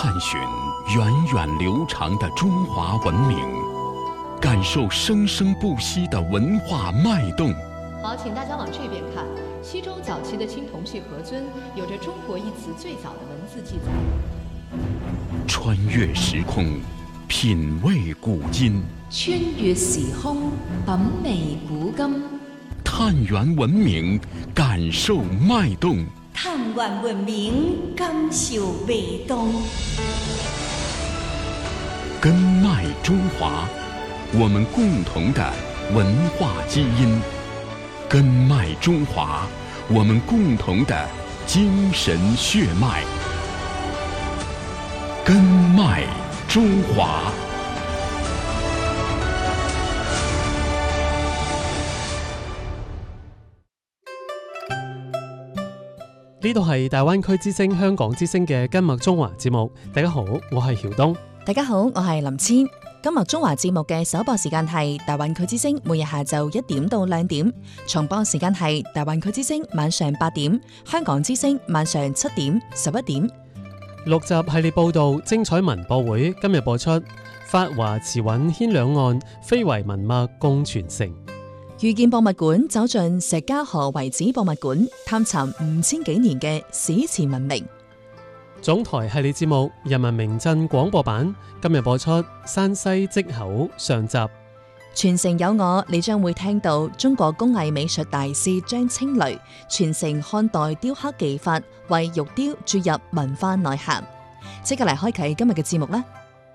探寻源远流长的中华文明，感受生生不息的文化脉动。 好，请大家往这边看。西周早期的青铜器盒尊有着“中国”一词最早的文字记载。 穿越时空，品味古今。 穿越時空，品味古今。 探源文明，感受脉動。 探源文明，感受脈動。 根脈中華，我們共同的文化基因。根脈中華，我們共同的精神血脈。根脈中華。 呢度係大灣區之聲香港之聲嘅根脈中華節目。大家好，我係曉東。 大家好，我係林千。根脈中華節目嘅首播時間係大灣區之聲每日下晝1點到2點，重播時間係大灣區之聲晚上8點，香港之聲晚上7點、11點。 6集系列報道精彩文博會今日播出，法華慈允軒兩岸非遺文脈共傳承。 遇見博物館走進石家河遺址博物館，探尋5000幾年嘅史前文明。 總台系列節目人民名鎮廣播版今日播出山西稷口上集。 傳承有我，你將會聽到中國工藝美術大師張青雷傳承漢代雕刻技法，為玉雕注入文化內涵。即刻嚟開啟今日嘅節目啦！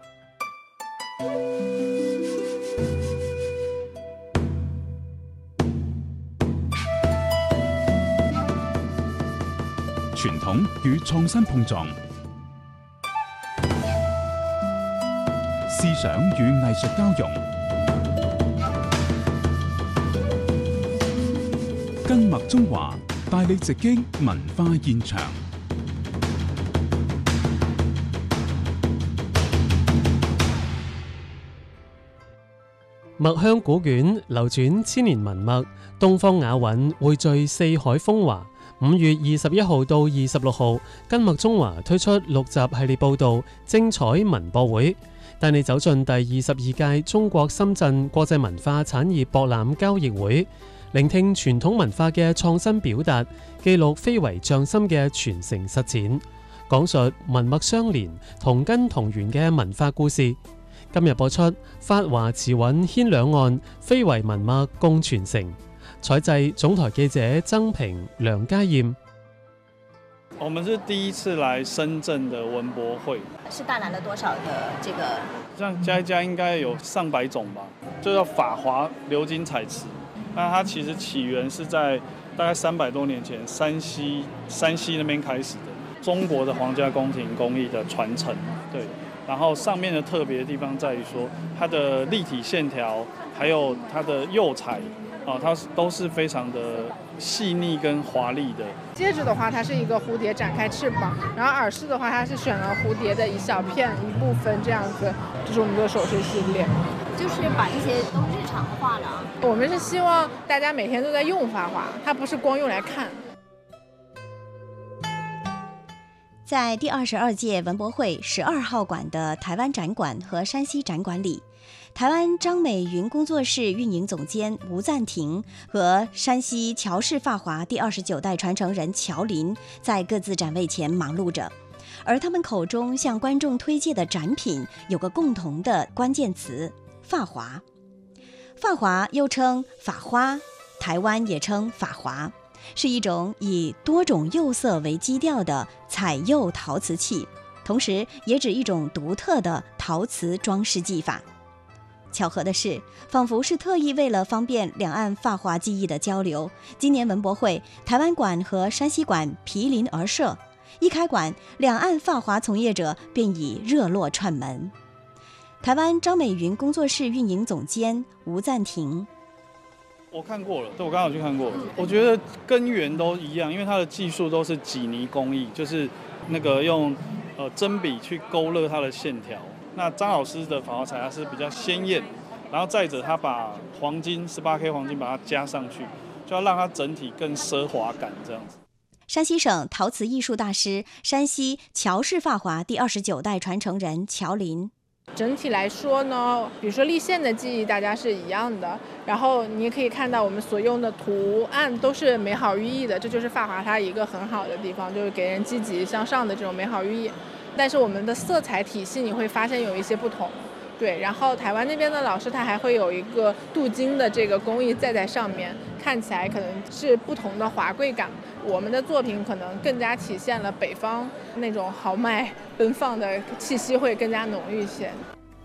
傳統與創新碰撞，思想與藝術交融，根脈中華帶你直擊文化現場。 墨香古卷流轉千年文脈，東方雅韻匯聚四海風華。5月21號到26號，根脈中華推出6集系列報道精彩文博會，帶你走進第22屆中國深圳國際文化產業博覽交易會，聆聽傳統文化嘅創新表達，記錄非遺匠心嘅傳承實踐，講述文脈相連、同根同源嘅文化故事。今日播出法華慈允軒兩岸非遺文脈共傳承。採製總台記者曾平、梁家燕。 我們是第一次來深圳的文博會， 是帶來了多少的這個？ 像加一加應該有上百種吧，就叫法華鎏金彩瓷。那它其實起源是在大概300多年前山西那邊開始的，中國的皇家宮廷工藝的傳承。對，然後上面的特別的地方在於說它的立體線條，還有它的釉彩。它都是非常的細膩跟華麗的。 戒指的話，它是一個蝴蝶展開翅膀，然後耳飾的話，它是選了蝴蝶的一小片一部分這樣子，這是我們的首飾系列。 就是把這些都日常化了。 我們是希望大家每天都在用法華，它不是光用來看。 在第22屆文博會12號館的台灣展館和山西展館裡，台灣張美雲工作室運營總監吳贊廷和山西喬氏法華第29代傳承人喬林在各自展位前忙碌着，而他們口中向觀眾推介的展品有個共同的關鍵詞：法華。法華又稱法花，台灣也稱法華，是一種以多種釉色為基調的彩釉陶瓷器，同時也指一種獨特的陶瓷裝飾技法。巧合的是，仿佛是特意為了方便兩岸法華技藝的交流，今年文博會台灣館和山西館毗鄰而設，一開館，兩岸法華從業者便已熱絡串門。台灣張美雲工作室運營總監吳贊廷： 我看過了，對，我剛好去看過了。我覺得根源都一樣，因為它的技術都是幾泥工藝，就是那個用針筆去勾勒它的線條。那張老師的法華彩它是比較鮮豔，然後再者他把黃金18K 黃金把它加上去，就要讓它整體更奢華感這樣子。 山西省陶瓷艺术大师、山西乔氏发华第29代传承人乔林。 整体来说呢，比如说立线的技艺大家是一样的，然后你也可以看到我们所用的图案都是美好寓意的，这就是发华它一个很好的地方，就是给人积极向上的这种美好寓意。但是我们的色彩体系你会发现有一些不同。对，然后台湾那边的老师他还会有一个镀金的这个工艺在上面，看起来可能是不同的华贵感。我们的作品可能更加体现了北方那种豪迈奔放的气息会更加浓郁一些。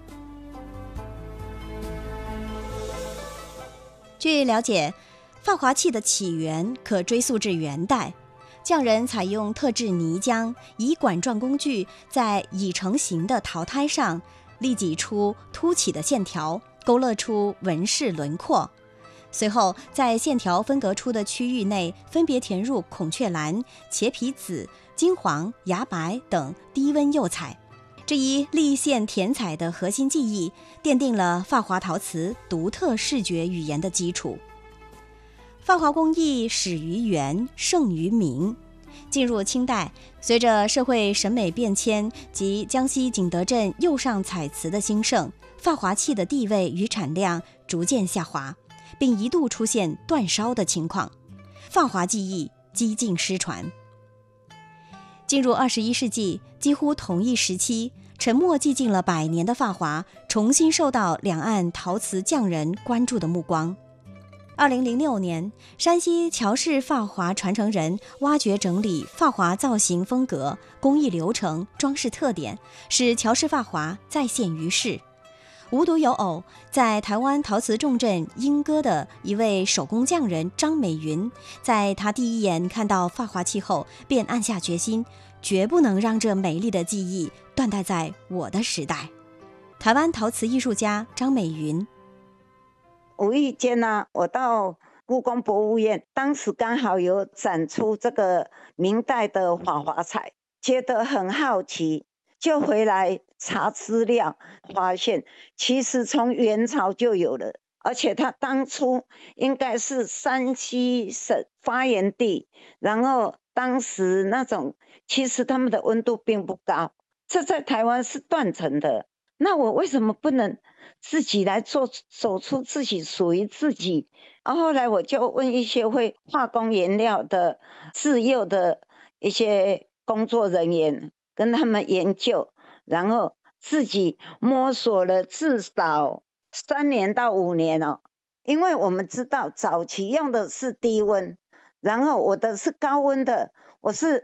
据了解，发华器的起源可追溯至元代，匠人采用特制泥浆，以管状工具在已成型的陶胎上立挤出凸起的线条，勾勒出纹饰轮廓。随后在线条分隔出的区域内分别填入孔雀蓝、茄皮紫、金黄、芽白等低温釉彩。这一立线填彩的核心技艺，奠定了发华陶瓷独特视觉语言的基础。发华工艺始于元，盛于明。进入清代，随着社会审美变迁及江西景德镇釉上彩瓷的兴盛，发华器的地位与产量逐渐下滑，并一度出现断烧的情况，发华技艺几近失传。进入21世纪，几乎同一时期，沉默寂静了100年的发华重新受到两岸陶瓷匠人关注的目光。2006年，山西乔氏发华传承人挖掘整理发华造型风格、工艺流程、装饰特点，使乔氏发华再现于世。无独有偶，在台湾陶瓷重镇莺歌的一位手工匠人张美云，在他第一眼看到发华器后，便暗下决心，绝不能让这美丽的技艺断代在我的时代。台湾陶瓷艺术家张美云， 无意间呢，我到故宫博物院，当时刚好有展出这个明代的法华彩，觉得很好奇，就回来查资料，发现其实从元朝就有了，而且它当初应该是山西省发源地，然后当时那种其实他们的温度并不高，这在台湾是断层的。那我为什么不能自己来走出自己属于自己？然后后来我就问一些会化工原料的制釉的一些工作人员，跟他们研究，然后自己摸索了至少3年到5年哦。因为我们知道早期用的是低温，然后我的是高温的，我是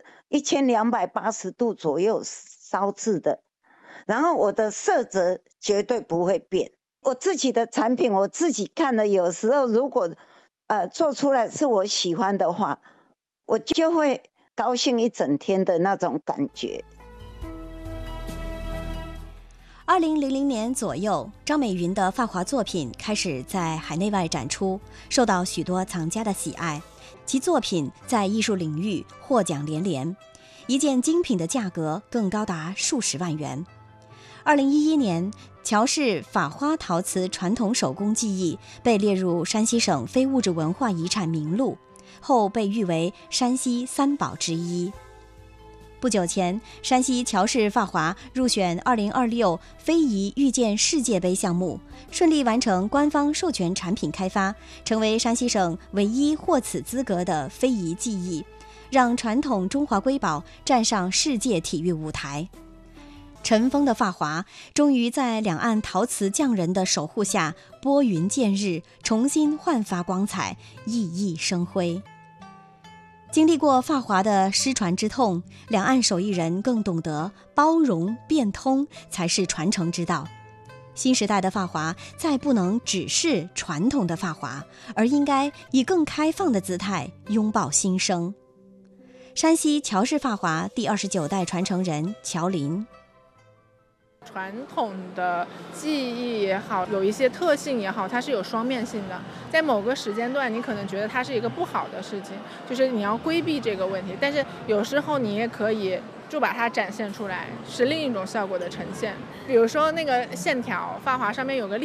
1280度左右烧制的，然后我的色泽绝对不会变。我自己的产品我自己看了，有时候如果做出来是我喜欢的话，我就会高兴一整天的那种感觉。 2000年左右，张美云的发华作品开始在海内外展出，受到许多藏家的喜爱，其作品在艺术领域获奖连连，一件精品的价格更高达数十万元。2011年，乔氏法花陶瓷传统手工技艺被列入山西省非物质文化遗产名录，后被誉为山西3宝之一。不久前，山西乔氏发华入选2026非遗遇见世界杯项目，顺利完成官方授权产品开发，成为山西省唯一获此资格的非遗技艺，让传统中华瑰宝站上世界体育舞台。尘封的发华终于在两岸陶瓷匠人的守护下拨云见日，重新焕发光彩，熠熠生辉。经历过发华的失传之痛，两岸手艺人更懂得包容变通才是传承之道。新时代的发华再不能只是传统的发华，而应该以更开放的姿态拥抱新生。山西乔氏发华第29代传承人乔林， 传统的技艺也好，有一些特性也好，它是有双面性的。在某个时间段，你可能觉得它是一个不好的事情，就是你要规避这个问题，但是有时候你也可以就把它展现出来，是另一种效果的呈现。比如说那个线条，发华上面有个